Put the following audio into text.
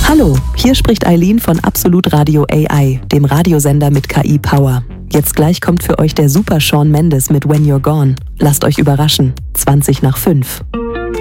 Hallo, hier spricht Eileen von Absolut Radio AI, dem Radiosender mit KI-Power. Jetzt gleich kommt für euch der Super Shawn Mendes mit When You're Gone. Lasst euch überraschen. 5:20.